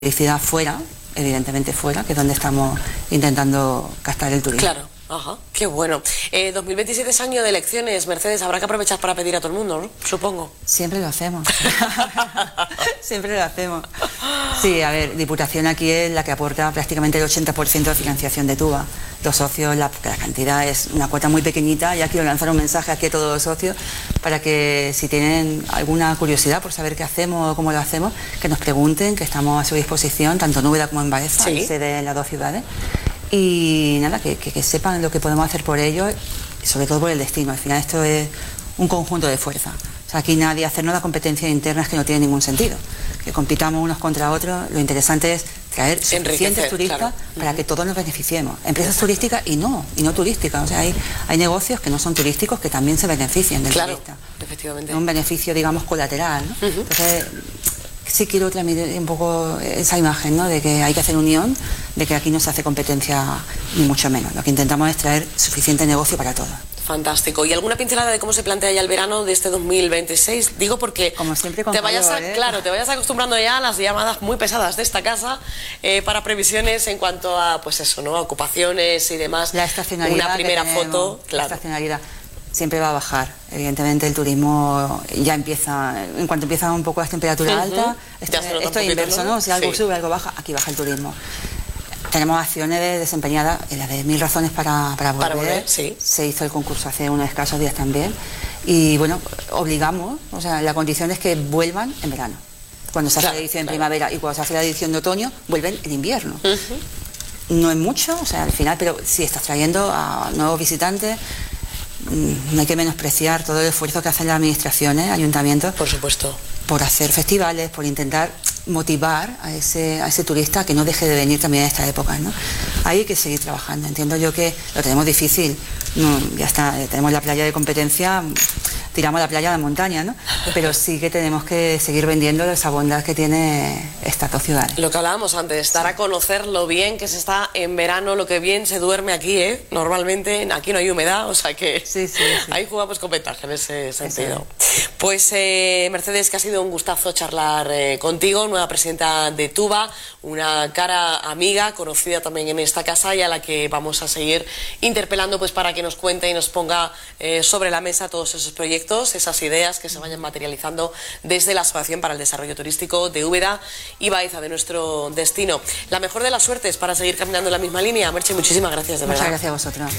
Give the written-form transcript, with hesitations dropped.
publicidad fuera, evidentemente fuera, que es donde estamos intentando captar el turismo. Claro, ajá, qué bueno. 2027 es año de elecciones, Mercedes, habrá que aprovechar para pedir a todo el mundo, ¿no? Supongo. Siempre lo hacemos. Siempre lo hacemos. Sí, a ver, Diputación aquí es la que aporta prácticamente el 80% de financiación de Tuba. Los socios, la cantidad es una cuota muy pequeñita. Ya quiero lanzar un mensaje aquí a todos los socios para que si tienen alguna curiosidad por saber qué hacemos o cómo lo hacemos, que nos pregunten, que estamos a su disposición, tanto en Úbeda como en Baeza, sí, sede en las dos ciudades. Y nada, que sepan lo que podemos hacer por ellos y sobre todo por el destino. Al final esto es un conjunto de fuerza. O sea, aquí nadie, hacernos la competencia interna es que no tiene ningún sentido. Que compitamos unos contra otros, lo interesante es traer suficientes turistas, claro, para que todos nos beneficiemos. Empresas turísticas y no turísticas. O sea, hay negocios que no son turísticos que también se benefician del turista. Efectivamente. Un beneficio, digamos, colateral, ¿no? Entonces, sí quiero transmitir un poco esa imagen, ¿no? De que hay que hacer unión, de que aquí no se hace competencia ni mucho menos. Lo que intentamos es traer suficiente negocio para todos. Fantástico. ¿Y alguna pincelada de cómo se plantea ya el verano de este 2026? Digo porque como siempre te vayas acostumbrando ya a las llamadas muy pesadas de esta casa para previsiones en cuanto a, pues eso, ¿no? Ocupaciones y demás. La estacionalidad. Una primera foto, claro. La estacionalidad siempre va a bajar. Evidentemente el turismo ya empieza, en cuanto empiezan un poco las temperaturas altas, esto es inverso, ¿no? Si algo sube, algo baja, aquí baja el turismo. Tenemos acciones desempeñadas, la de 1000 razones para volver. Sí. Se hizo el concurso hace unos escasos días también. Y bueno, obligamos, o sea, la condición es que vuelvan en verano. Cuando se hace la edición en primavera y cuando se hace la edición de otoño, vuelven en invierno. No es mucho, o sea, al final, pero si estás trayendo a nuevos visitantes, no hay que menospreciar todo el esfuerzo que hacen las administraciones, ayuntamientos. Por supuesto. Por hacer festivales, por intentar motivar a ese turista que no deje de venir también en estas épocas, ¿no? Hay que seguir trabajando. Entiendo yo que lo tenemos difícil. No, ya está, tenemos la playa de competencia, tiramos la playa de montaña, ¿no? Pero sí que tenemos que seguir vendiendo esa bondad que tiene estas dos ciudades. Lo que hablábamos antes, dar a conocer lo bien que se está en verano, lo que bien se duerme aquí, ¿eh? Normalmente aquí no hay humedad, o sea que sí. Ahí jugamos con ventaja en ese sentido. Pues Mercedes, que ha sido un gustazo charlar contigo, nueva presidenta de Tuba, una cara amiga, conocida también en esta casa y a la que vamos a seguir interpelando pues para que nos cuente y nos ponga sobre la mesa todos esos proyectos, esas ideas que se vayan materializando desde la Asociación para el Desarrollo Turístico de Úbeda y Baeza, de nuestro destino. La mejor de las suertes para seguir caminando en la misma línea. Merche, muchísimas gracias, de verdad. Muchas gracias a vosotros.